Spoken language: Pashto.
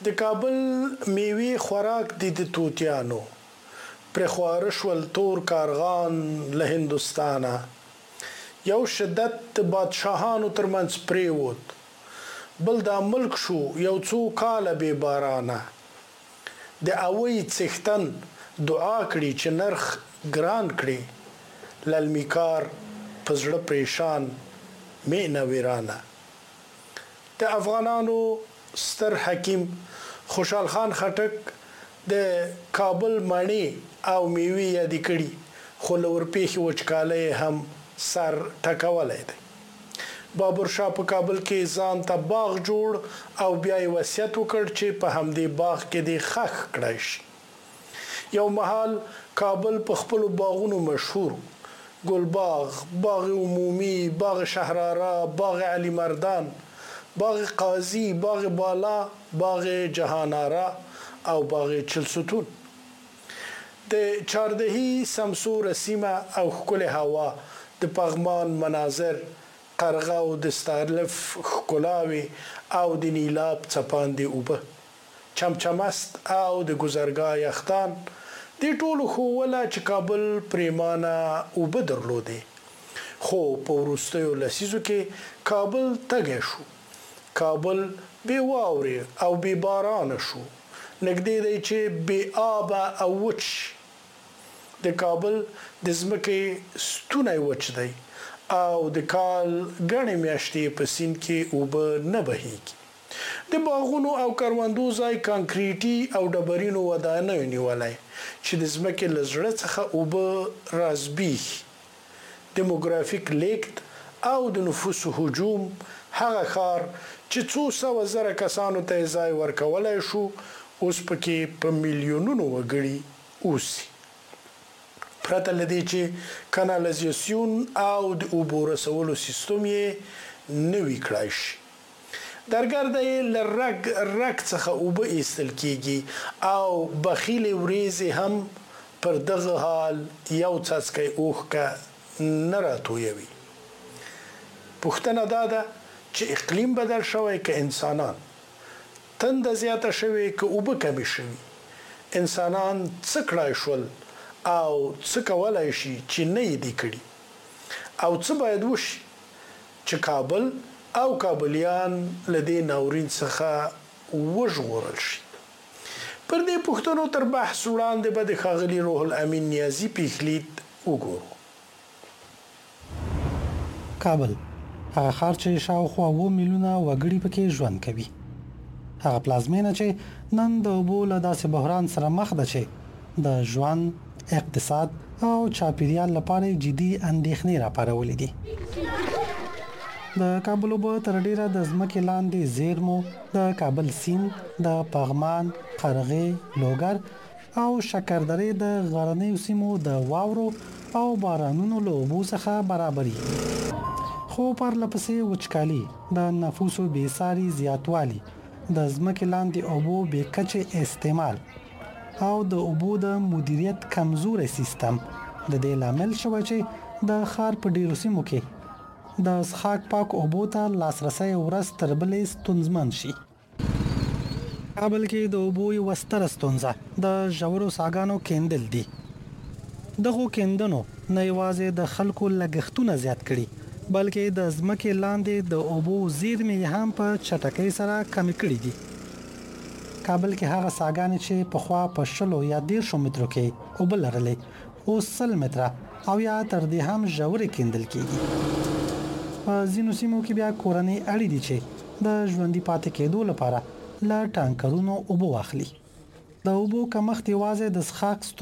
د کابل میوې خوراک دي د توتیانو پر خواره شول تور کارغان له هندوستانه یو شدت د بادشاهانو ترمنځ پریوت بل دا ملک شو یو څو کاله بې بارانه د اوی څښتن دعا کړي چې نرخ ګران کړي للمي کار په زړه پریشان مینه ویرانه د افغانانو ستر حکیم خوشحال خان خټک د کابل مڼې او میوې یادې کړي خو له ورپېښې وچکالۍ هم سر ټکولی دی بابر شاه په کابل کې ځان ته باغ جوړ او بیا یې وصیت وکړ چې په همدې باغ کې دې ښخ کړی شي یو مهال کابل په خپلو باغونو مشهور ګلباغ، باغ عمومي، باغ شهراره، باغ علي مردان، باغ قاضي، باغ بالا، باغ جهاناره او باغ چلستون د چاردهی سمسور سیمه او ښکلې هوا د پغمان مناظر قرغه او د ستارلف ښکلاوې او د نیلاب څپاندې اوبه چمچمست او د ګذرګاه یختان دې ټولو ښووله چې کابل پریمانه اوبه درلودې خو په وروستیو لسیزو کې کابل تږی شو کابل بې واورې او بې بارانه شو نږدې دی چې بې آبه او وچ د کابل د ځمکې ستونی وچ دی او د کال ګڼې میاشتې په سیند کې اوبه نه بهیږي د باغونو او کروندو ځای کانکریټي او ډبرینو ودانیو نیولی چې د ځمکې له زړه څخه اوبه رازبیږي دیموګرافیک لیکت او د نفوسو هجوم هغه ښار چې څو سوه زره کسانو ته یې ځای ورکولی شو اوس پکې په میلیونونو وګړي اوسي پرته له دې چې کانالیزاسیون او د اوبو رسولو سیستم یې نوي کړای شي درګرده یې له رګ څخه اوبه ایستل کیږي او بخیلې وریځې هم پر دغه حال یو څاڅکی اوښکه نه راتویوي پوښتنه دا ده چې اقلیم بدل شوی که انسانان تنده زیاته شوې که اوبه کمې شوي انسانان څه کړای شول او څه کولی شي چې نه یې دي کړي او څه باید وشي چې کابل او کابلیان له دې ناورین څخه وژغورل شي پر دې پوښتنو تر بحث وړاندې به د ښاغلي روح الامین نیازي پیښلید وګورو کابل هغه ښار چې شاوخوا 7 میلیونه وګړي پکې ژوند کوي هغه پلازمینه چې نن د اوبو له داسې بحران سره مخ ده چې د ژوند اقتصاد او چاپیریال لپاره جدي اندېښنې راپارولې دي د کابل اوبه تر ډیره د ځمکې لاندې زیرمو د کابل سیند د پغمان قرغې لوګر او شکردرې د غرنیو سیمو د واورو او بارانونو له اوبو څخه برابري خو پرلپسې وچکالي د نفوسو بېساري زیاتوالي د ځمکې لاندې اوبو بې کچې استعمال او د اوبو د مدیریت کمزوري سیستم د دې لامل شوی چې د ښار په ډیرو سیمو کې د څښاک پاک اوبو ته لاسرسی ورځ تر بلې ستونزمن شي کابل کې د اوبو یوه ستره ستونزه د ژورو څاګانو کیندل دي دغو کیندنو نه یوازې د خلکو لګښتونه زیات کړي بلکې د ځمکې لاندې د اوبو زیرمې هم په چټکۍ سره کمې کړي دي کابل کې هغه څاګانې چې پخوا په 10 یا 13 مترو کې اوبه لرلې اوس 100 متره او یا تر دې هم ژورې کیندل کېږي په ځینو سیمو کې بیا کورنۍ اړې دي چې د ژوندي پاتې کېدو لپاره له ټانکرونو اوبه واخلي د اوبو کمښت یوازې د څښاک